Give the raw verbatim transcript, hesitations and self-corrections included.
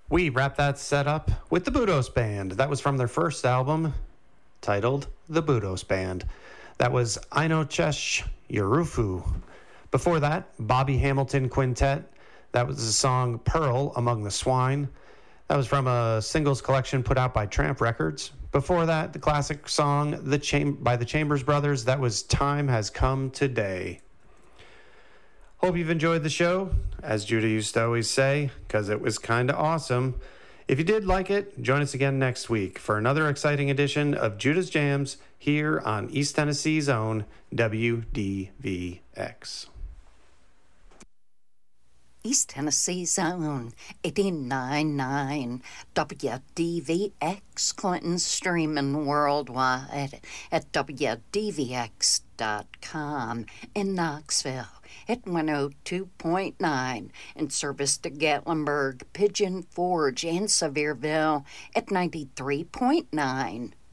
We wrapped that set up with the Budos Band. That was from their first album, titled The Budos Band. That was Aino Chesh Yerufu. Before that, Bobby Hamilton Quintet. That was the song Pearl Among the Swine. That was from a singles collection put out by Tramp Records. Before that, the classic song the Cham- by the Chambers Brothers. That was Time Has Come Today. Hope you've enjoyed the show, as Judah used to always say, because it was kind of awesome. If you did like it, join us again next week for another exciting edition of Judah's Jams here on East Tennessee's own W D V X. East Tennessee's own eighty-nine point nine W D V X, Clinton, streaming worldwide at W D V X dot com. In Knoxville at one oh two point nine, in service to Gatlinburg, Pigeon Forge, and Sevierville at ninety-three point nine.